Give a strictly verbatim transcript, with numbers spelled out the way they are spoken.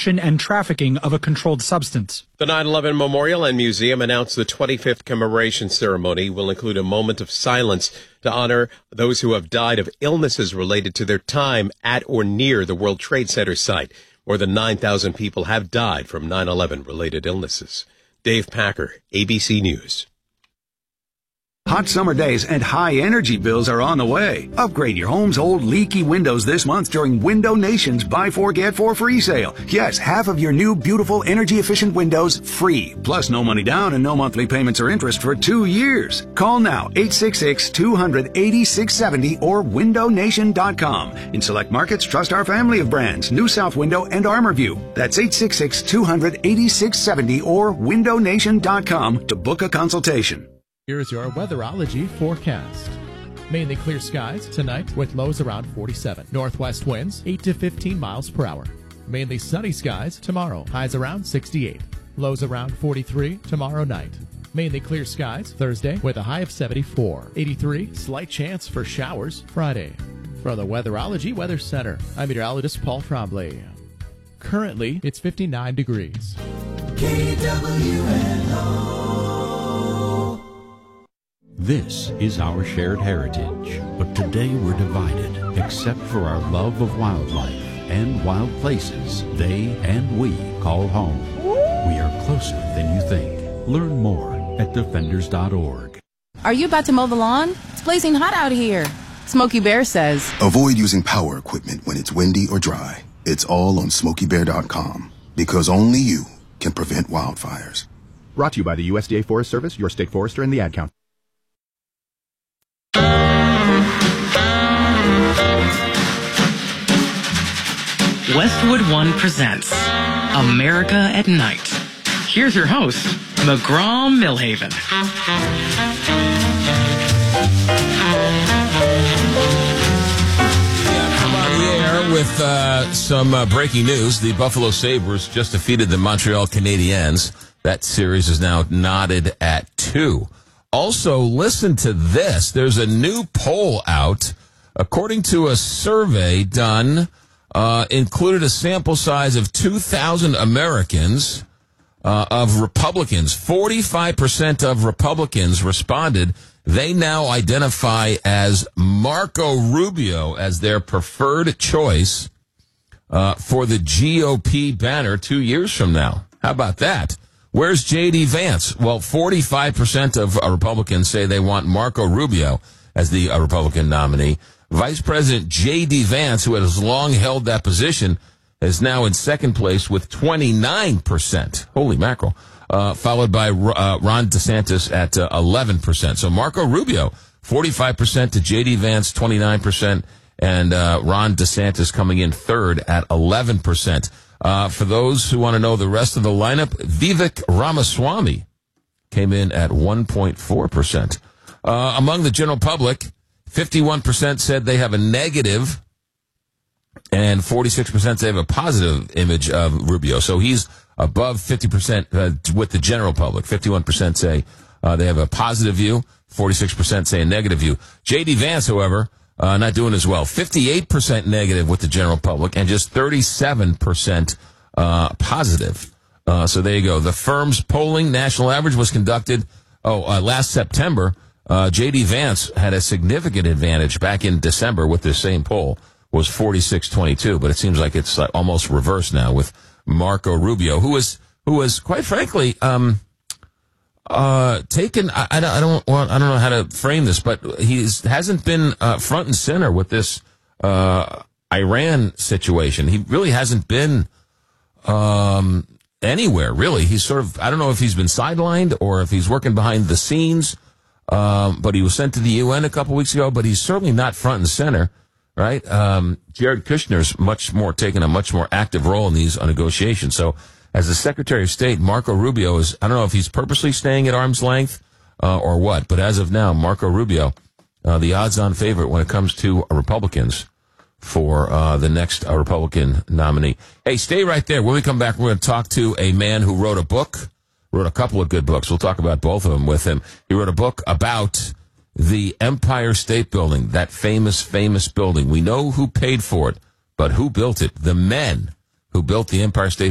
possession and trafficking of a controlled substance. The nine eleven Memorial and Museum announced the twenty-fifth commemoration ceremony will include a moment of silence to honor those who have died of illnesses related to their time at or near the World Trade Center site. More than nine thousand people have died from nine eleven related illnesses. Dave Packer, A B C News. Hot summer days and high energy bills are on the way. Upgrade your home's old leaky windows this month during Window Nation's Buy Four Get Four free sale. Yes, half of your new beautiful energy efficient windows free. Plus no money down and no monthly payments or interest for two years. Call now eight six six, two hundred, eighty-six seventy or window nation dot com. In select markets, trust our family of brands, New South Window and ArmorView. That's eight six six, two hundred, eighty-six seventy or window nation dot com to book a consultation. Here's your weatherology forecast. Mainly clear skies tonight with lows around forty-seven. Northwest winds eight to fifteen miles per hour. Mainly sunny skies tomorrow. Highs around sixty-eight. Lows around forty-three tomorrow night. Mainly clear skies Thursday with a high of seventy-four. eighty-three, slight chance for showers Friday. From the Weatherology Weather Center, I'm meteorologist Paul Trombley. Currently, it's fifty-nine degrees. K W N O. This is our shared heritage, but today we're divided, except for our love of wildlife and wild places they and we call home. We are closer than you think. Learn more at defenders dot org. Are you about to mow the lawn? It's blazing hot out here. Smokey Bear says, avoid using power equipment when it's windy or dry. It's all on smokey bear dot com, because only you can prevent wildfires. Brought to you by the U S D A Forest Service, your state forester, and the Ad Council. Westwood One presents America at Night. Here's your host, McGraw Millhaven. Come on the air with uh, some uh, breaking news. The Buffalo Sabres just defeated the Montreal Canadiens. That series is now knotted at two. Also, listen to this. There's a new poll out. According to a survey done, uh, included a sample size of two thousand Americans uh, of Republicans. forty-five percent of Republicans responded. They now identify as Marco Rubio as their preferred choice uh, for the G O P banner two years from now. How about that? Where's J D. Vance? Well, forty-five percent of uh, Republicans say they want Marco Rubio as the uh, Republican nominee. Vice President J D. Vance, who has long held that position, is now in second place with twenty-nine percent. Holy mackerel. Uh, followed by uh, Ron DeSantis at uh, eleven percent. So Marco Rubio, forty-five percent to J D. Vance, twenty-nine percent, and uh, Ron DeSantis coming in third at eleven percent. Uh, for those who want to know the rest of the lineup, Vivek Ramaswamy came in at one point four percent. Uh, among the general public, fifty-one percent said they have a negative, and forty-six percent say they have a positive image of Rubio. So he's above fifty percent uh, with the general public. fifty-one percent say uh, they have a positive view, forty-six percent say a negative view. J D. Vance, however, Uh, not doing as well. fifty-eight percent negative with the general public and just thirty-seven percent uh, positive. Uh, so there you go. The firm's polling national average was conducted, oh, uh, last September. Uh, J D. Vance had a significant advantage back in December with this same poll, was forty-six twenty-two, but it seems like it's like almost reversed now with Marco Rubio, who was, who was quite frankly, um, Uh, taken, I, I don't, I don't want, I don't know how to frame this, but he's, hasn't been, uh, front and center with this, uh, Iran situation. He really hasn't been, um, anywhere, really. He's sort of, I don't know if he's been sidelined or if he's working behind the scenes, um, but he was sent to the U N a couple weeks ago, but he's certainly not front and center, right? Um, Jared Kushner's much more, taking a much more active role in these uh, negotiations. So, as the Secretary of State, Marco Rubio is, I don't know if he's purposely staying at arm's length uh, or what, but as of now, Marco Rubio, uh, the odds-on favorite when it comes to uh, Republicans for uh, the next uh, Republican nominee. Hey, stay right there. When we come back, we're going to talk to a man who wrote a book, wrote a couple of good books. We'll talk about both of them with him. He wrote a book about the Empire State Building, that famous, famous building. We know who paid for it, but who built it? The men who built the Empire State